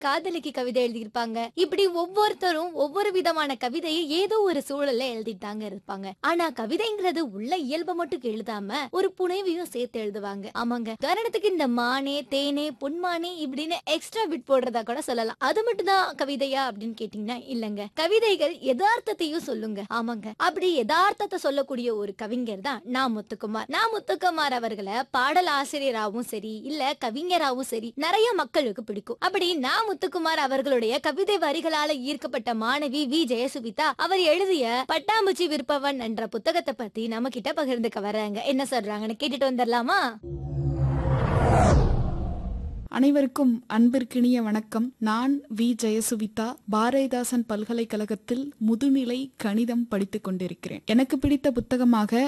காதலிக்கு கவிதை எழுதியிருப்பாங்க. இப்படி ஒவ்வொருத்தரும் ஒவ்வொரு விதமான கவிதையை ஏதோ ஒரு சூழல்ல எழுதிட்டாங்க இருப்பாங்க. ஆனா கவிதைங்கிறது உள்ள இயல்பை மட்டும் எழுதாம ஒரு புனைவையும் சேர்த்து எழுதுவாங்க. ஆமாங்க. உதாரணத்துக்கு இந்த மானே, தேனே, பொன்மானே இப்படின்னு எக்ஸ்ட்ரா பிட் போடுறதா கூட சொல்லலாம். அது மட்டும் தான் கவிதையா அப்படின்னு கேட்டீங்கன்னா இல்லங்க. கவிதைகள் யதார்த்தத்தையும் சொல்லுங்க. ஆமாங்க. அப்படி யதார்த்தத்தை சொல்லக்கூடிய ஒரு கவிஞர் தான் நா. முத்துக்குமார். நா. முத்துக்குமார் அவர்களை பாடல் ஆசிரியராகவும் சரி, இல்ல கவிஞராகவும் சரி நிறைய மக்களுக்கு பிடிக்கும். அப்படி நா. முத்துக்குமார் அவர்களுடைய கவிதை வரிகளால ஈர்க்கப்பட்ட மாணவி வி. ஜெயசுவிதா அவர் எழுதிய பட்டாம்பூச்சி விற்பவன் என்ற புத்தகத்தை பத்தி நம்ம கிட்ட பகிர்ந்துக்க வர்றாங்க. என்ன சொல்றாங்கன்னு கேட்டுட்டு வந்துடலாமா? அனைவருக்கும் அன்பிற்கினிய வணக்கம். நான் வி. ஜெயசுவிதா, பாரதிதாசன் பல்கலைக்கழகத்தில் முதுநிலை கணிதம் படித்துக் கொண்டிருக்கிறேன். எனக்கு பிடித்த புத்தகமாக